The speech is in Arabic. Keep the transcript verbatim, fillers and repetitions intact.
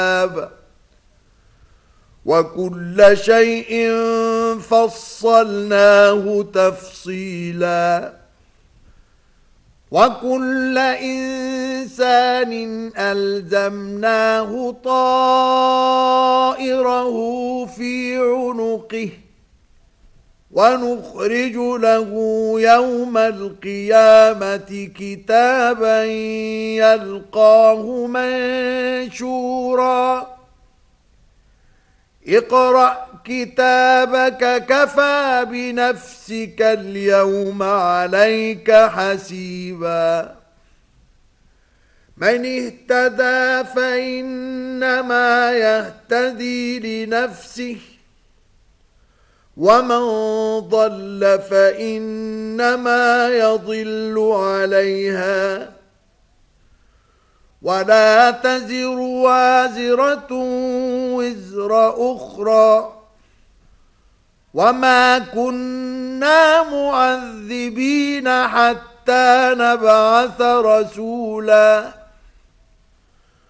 وكل شيء فصلناه تفصيلا وكل إنسان ألزمناه طائره في عنقه ونخرج له يوم القيامة كتابا يلقاه منشورا اقرأ كتابك كفى بنفسك اليوم عليك حسيبا من اهتدى فإنما يهتدي لنفسه ومن ضل فإنما يضل عليها ولا تزر وازرة وزر أخرى وما كنا معذبين حتى نبعث رسولا